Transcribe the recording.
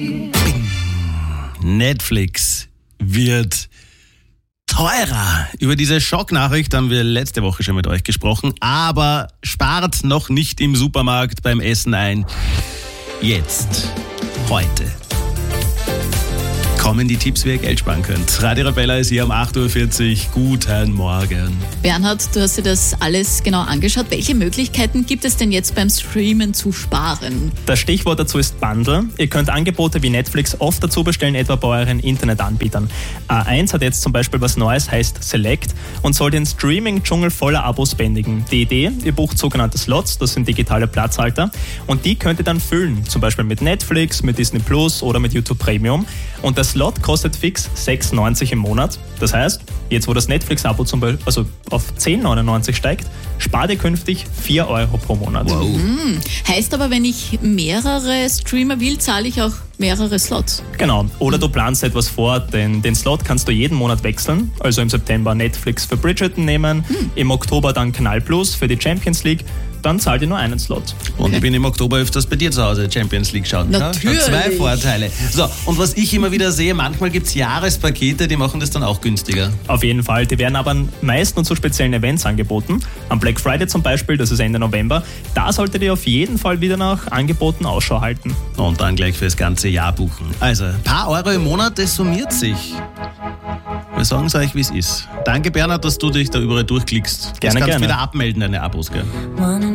Netflix wird teurer. Über diese Schocknachricht haben wir letzte Woche schon mit euch gesprochen, aber spart noch nicht im Supermarkt beim Essen ein. Jetzt, heute, kommen die Tipps, wie ihr Geld sparen könnt. Radio Arabella ist hier um 8.40 Uhr. Guten Morgen. Bernhard, du hast dir das alles genau angeschaut. Welche Möglichkeiten gibt es denn jetzt beim Streamen zu sparen? Das Stichwort dazu ist Bundle. Ihr könnt Angebote wie Netflix oft dazu bestellen, etwa bei euren Internetanbietern. A1 hat jetzt zum Beispiel was Neues, heißt Select und soll den Streaming-Dschungel voller Abos bändigen. Die Idee, ihr bucht sogenannte Slots, das sind digitale Platzhalter, und die könnt ihr dann füllen, zum Beispiel mit Netflix, mit Disney Plus oder mit YouTube Premium. Und das Slot kostet fix 6,90 im Monat. Das heißt, jetzt wo das Netflix-Abo zum Beispiel auf 10,99 steigt, spart ihr künftig 4 Euro pro Monat. Wow. Heißt aber, wenn ich mehrere Streamer will, zahle ich auch mehrere Slots. Genau. Oder du planst etwas vor, denn den Slot kannst du jeden Monat wechseln. Also im September Netflix für Bridgerton nehmen, im Oktober dann Kanal Plus für die Champions League. Dann zahlt ihr nur einen Slot. Und ich bin im Oktober öfters bei dir zu Hause Champions League schauen. Natürlich. Ja? 2 Vorteile. So, und was ich immer wieder sehe, manchmal gibt es Jahrespakete, die machen das dann auch günstiger. Auf jeden Fall. Die werden aber meist nur zu speziellen Events angeboten. Am Black Friday zum Beispiel, das ist Ende November. Da solltet ihr auf jeden Fall wieder nach Angeboten Ausschau halten. Und dann gleich fürs ganze Jahr buchen. Also, ein paar Euro im Monat, das summiert sich. Wir sagen es euch, wie es ist. Danke, Bernhard, dass du dich da überall durchklickst. Gerne, kannst gerne. wieder abmelden, deine Abos, gell?